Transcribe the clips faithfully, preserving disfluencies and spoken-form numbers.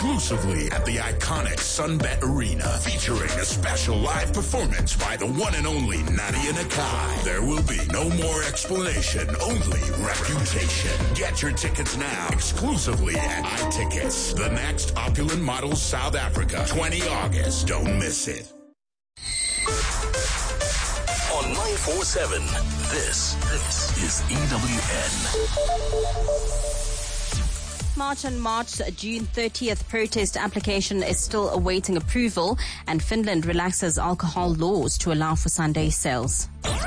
exclusively at the iconic Sunbet Arena, featuring a special live performance by the one and only Nadia Nakai. There will be no more explanation, only reputation. Get your tickets now, exclusively at iTickets. The next Opulent Models South Africa, the twentieth of August. Don't miss it. On nine four seven, this, this is E W N. March on March, June thirtieth protest application is still awaiting approval, and Finland relaxes alcohol laws to allow for Sunday sales.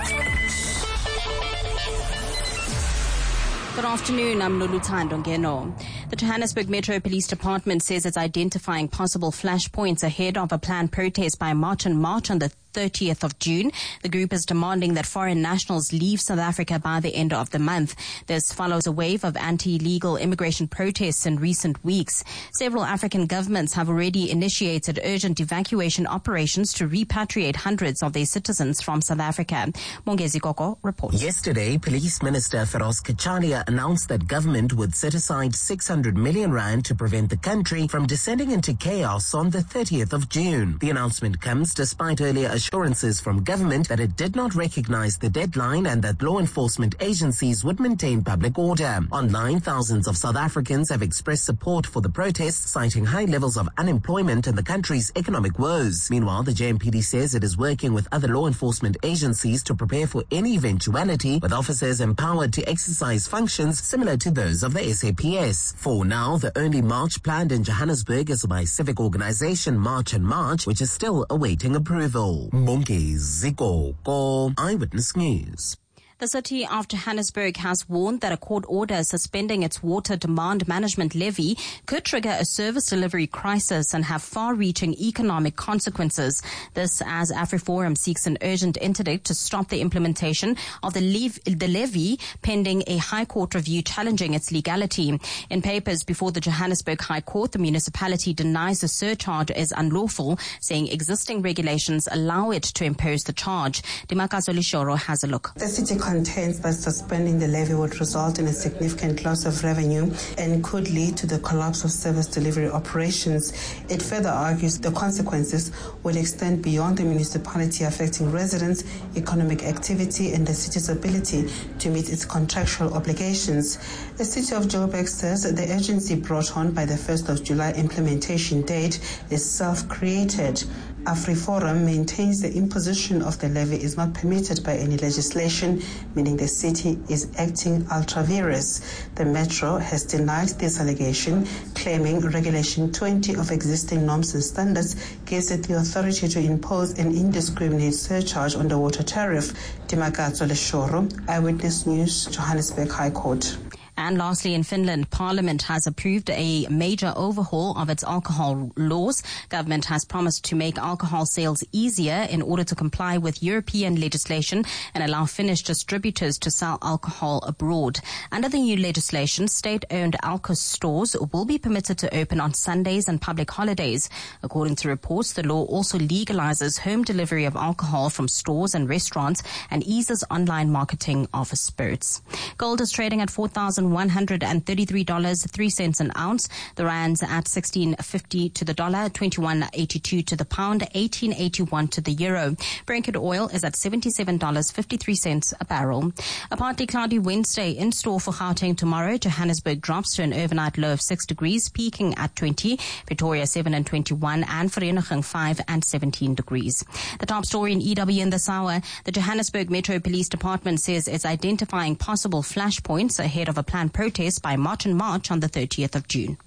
Good afternoon, I'm Noluthando Ngeno. The Johannesburg Metro Police Department says it's identifying possible flashpoints ahead of a planned protest by March on March on the thirtieth of June. The group is demanding that foreign nationals leave South Africa by the end of the month. This follows a wave of anti-illegal immigration protests in recent weeks. Several African governments have already initiated urgent evacuation operations to repatriate hundreds of their citizens from South Africa. Mongezi Koko reports. Yesterday, Police Minister Feroz Kachalia announced that government would set aside six hundred million rand to prevent the country from descending into chaos on the thirtieth of June. The announcement comes despite earlier assurances from government that it did not recognize the deadline and that law enforcement agencies would maintain public order. Online, thousands of South Africans have expressed support for the protests, citing high levels of unemployment and the country's economic woes. Meanwhile, the J M P D says it is working with other law enforcement agencies to prepare for any eventuality, with officers empowered to exercise functions similar to those of the S A P S. For now, the only march planned in Johannesburg is by civic organization March and March, which is still awaiting approval. Mongezi Koko, Eyewitness News. The city of Johannesburg has warned that a court order suspending its water demand management levy could trigger a service delivery crisis and have far-reaching economic consequences. This as AfriForum seeks an urgent interdict to stop the implementation of the, lev- the levy pending a High Court review challenging its legality. In papers before the Johannesburg High Court, the municipality denies the surcharge is unlawful, saying existing regulations allow it to impose the charge. Dimakazo Lishoro has a look. The city contends that suspending the levy would result in a significant loss of revenue and could lead to the collapse of service delivery operations. It further argues the consequences will extend beyond the municipality, affecting residents, economic activity, and the city's ability to meet its contractual obligations. The city of Joburg says the urgency brought on by the first of July implementation date is self-created. AfriForum maintains the imposition of the levy is not permitted by any legislation, meaning the city is acting ultra vires. The Metro has denied this allegation, claiming Regulation twenty of existing norms and standards gives it the authority to impose an indiscriminate surcharge on the water tariff. Dimakazo Leshoro, Eyewitness News, Johannesburg High Court. And lastly, in Finland, Parliament has approved a major overhaul of its alcohol laws. Government has promised to make alcohol sales easier in order to comply with European legislation and allow Finnish distributors to sell alcohol abroad. Under the new legislation, state-owned alcohol stores will be permitted to open on Sundays and public holidays. According to reports, the law also legalizes home delivery of alcohol from stores and restaurants and eases online marketing of spirits. Gold is trading at four thousand one hundred thirty-three dollars and three cents an ounce. The rand's at sixteen fifty to the dollar, twenty-one eighty-two to the pound, eighteen eighty-one to the euro. Brent crude oil is at seventy-seven dollars and fifty-three cents a barrel. A partly cloudy Wednesday in store for Gauteng tomorrow. Johannesburg drops to an overnight low of six degrees, peaking at twenty. Pretoria seven and twenty-one, and Vereeniging five and seventeen degrees. The top story in E W in this hour: the Johannesburg Metro Police Department says it's identifying possible flashpoints ahead of a planned protest by March and March on the thirtieth of June.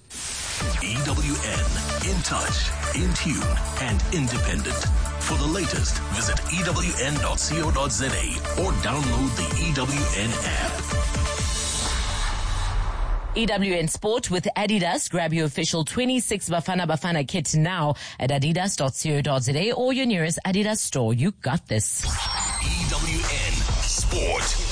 E W N, in touch, in tune, and independent. For the latest, visit E W N dot co dot za or download the E W N app. E W N Sport with Adidas. Grab your official twenty-six Bafana Bafana kit now at adidas dot co dot za or your nearest Adidas store. You got this. E W N Sport.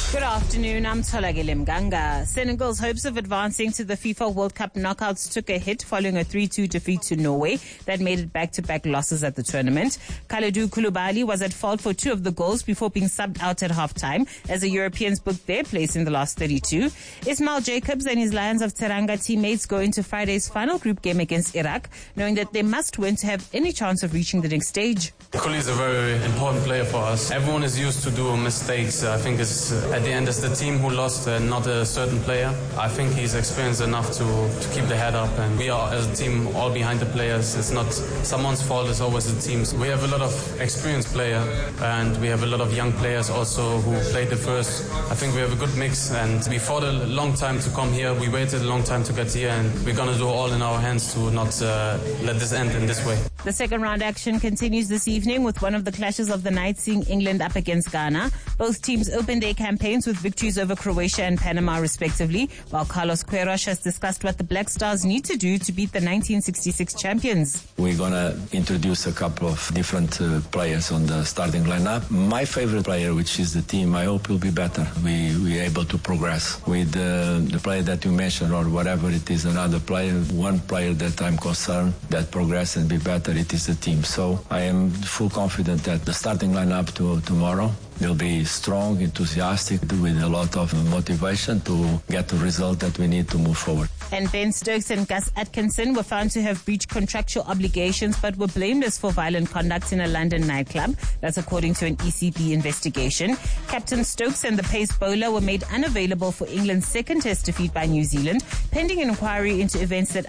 Good afternoon, I'm Tholagile Mganga. Senegal's hopes of advancing to the FIFA World Cup knockouts took a hit following a three two defeat to Norway that made it back-to-back losses at the tournament. Kalidou Koulibaly was at fault for two of the goals before being subbed out at half-time as the Europeans booked their place in the last thirty-two. Ismail Jacobs and his Lions of Teranga teammates go into Friday's final group game against Iraq, knowing that they must win to have any chance of reaching the next stage. Kouli is a very important player for us. Everyone is used to do mistakes. I think it's, uh, at the end it's the team who lost, uh, not a certain player. I think he's experienced enough to, to keep the head up, and we are as a team all behind the players. It's not someone's fault, it's always the team's. We have a lot of experienced players and we have a lot of young players also who played the first. I think we have a good mix, and we fought a long time to come here. We waited a long time to get here, and we're going to do all in our hands to not uh, let this end in this way. The second round action continues this evening with one of the clashes of the night seeing England up against Ghana. Both teams opened their campaigns with victories over Croatia and Panama respectively, while Carlos Queiroz has discussed what the Black Stars need to do to beat the nineteen sixty-six champions. We're going to introduce a couple of different uh, players on the starting lineup. My favorite player, which is the team, I hope will be better. We we able to progress with uh, the player that you mentioned or whatever it is, another player. One player that I'm concerned that progress and be better, it is the team. So I am full confident that the starting lineup to tomorrow will be strong, enthusiastic, with a lot of motivation to get the result that we need to move forward. And Ben Stokes and Gus Atkinson were found to have breached contractual obligations but were blameless for violent conduct in a London nightclub. That's according to an E C B investigation. Captain Stokes and the pace bowler were made unavailable for England's second test defeat by New Zealand, pending an inquiry into events that